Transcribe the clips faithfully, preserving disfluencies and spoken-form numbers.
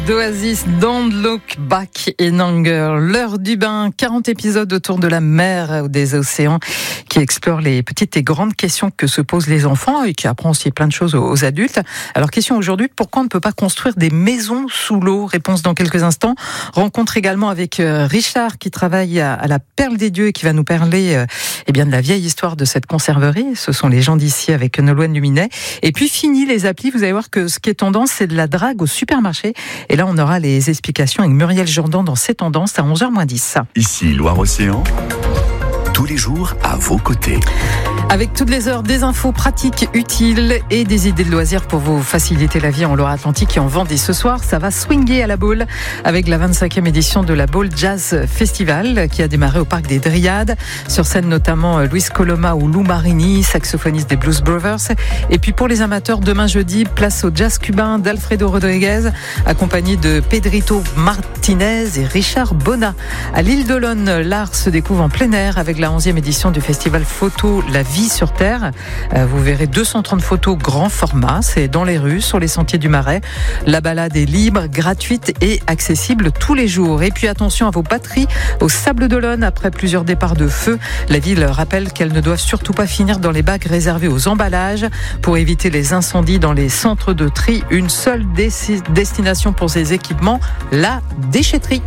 D'Oasis, Don't Look Back in Anger. L'heure du bain, quarante épisodes autour de la mer ou des océans qui explorent les petites et grandes questions que se posent les enfants et qui apprennent aussi plein de choses aux adultes. Alors, question aujourd'hui, pourquoi on ne peut pas construire des maisons sous l'eau? Réponse dans quelques instants. Rencontre également avec Richard qui travaille à la Perle des Dieux et qui va nous parler eh bien, de la vieille histoire de cette conserverie. Ce sont les gens d'ici avec Nolwenn Luminet. Et puis, fini les applis, vous allez voir que ce qui est tendance, c'est de la drague au supermarché. Et là, on aura les explications avec Muriel Jourdan dans ces tendances à onze heures moins dix. Ici, Loire-Océan, tous les jours à vos côtés. Avec toutes les heures, des infos pratiques, utiles et des idées de loisirs pour vous faciliter la vie en Loire-Atlantique et en Vendée. Ce soir, ça va swinguer à la Baule avec la vingt-cinquième édition de la Baule Jazz Festival qui a démarré au Parc des Dryades. Sur scène notamment Luis Coloma ou Lou Marini, saxophoniste des Blues Brothers. Et puis pour les amateurs, demain jeudi, place au jazz cubain d'Alfredo Rodriguez, accompagné de Pedrito Martinez et Richard Bona. À l'île d'Olonne, l'art se découvre en plein air avec la onzième édition du festival photo La Vie sur Terre. Vous verrez deux cent trente photos grand format. C'est dans les rues, sur les sentiers du Marais. La balade est libre, gratuite et accessible tous les jours. Et puis attention à vos batteries au Sable d'Olonne. Après plusieurs départs de feu, la ville rappelle qu'elles ne doivent surtout pas finir dans les bacs réservés aux emballages. Pour éviter les incendies dans les centres de tri, une seule destination pour ces équipements, la déchetterie.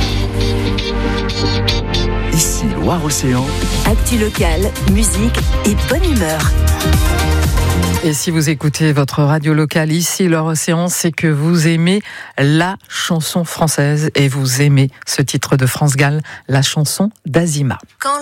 Ici, Loire-Océan. Actu locale, musique et bonne humeur. Et si vous écoutez votre radio locale ici, Loire-Océan, c'est que vous aimez la chanson française et vous aimez ce titre de France Gall, la chanson d'Azima. Quand